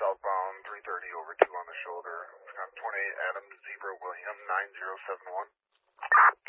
southbound 330 over 2 on the shoulder. 28 Adams Zebra William 9071.